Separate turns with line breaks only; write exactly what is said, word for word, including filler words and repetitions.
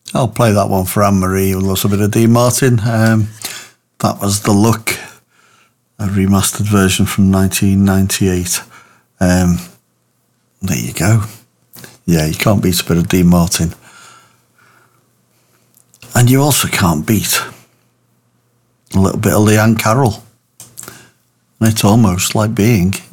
I'll play that one for Anne-Marie, who loves a bit of Dean Martin. Um, that was The Look, a remastered version from nineteen ninety-eight. Um, there you go. Yeah, you can't beat a bit of Dean Martin. And you also can't beat a little bit of Leanne Carroll. And It's Almost Like Being